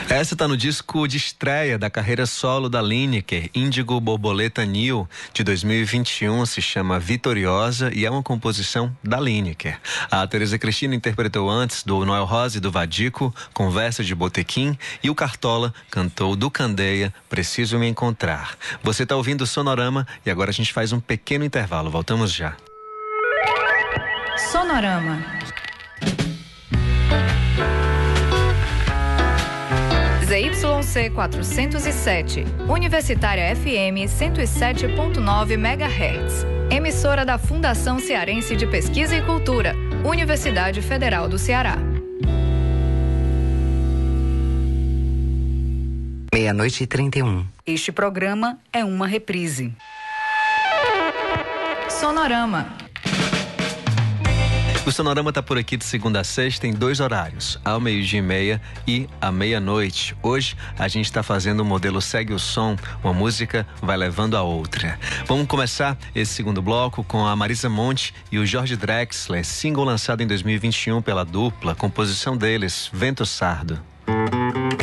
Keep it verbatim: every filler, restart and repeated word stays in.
Essa tá no disco de estreia da carreira solo da Lineker, Índigo Borboleta New, de dois mil e vinte e um, se chama Vitoriosa e é uma composição da Lineker. A Tereza Cristina interpretou antes do Noel Rosa e do Vadico, Conversa de Botequim, e o Cartola cantou do Candeia, Preciso Me Encontrar. Você tá ouvindo o Sonorama e agora a gente faz um pequeno intervalo. Voltamos já. Sonorama. Z Y C quatrocentos e sete, Universitária F M cento e sete ponto nove megahertz. Emissora da Fundação Cearense de Pesquisa e Cultura, Universidade Federal do Ceará. Meia-noite e trinta e um. Este programa é uma reprise. Sonorama. O Sonorama tá por aqui de segunda a sexta em dois horários, ao meio-dia e meia e à meia-noite. Hoje a gente está fazendo o modelo Segue o Som, uma música vai levando a outra. Vamos começar esse segundo bloco com a Marisa Monte e o Jorge Drexler, single lançado em dois mil e vinte e um pela dupla, composição deles, Vento Sardo.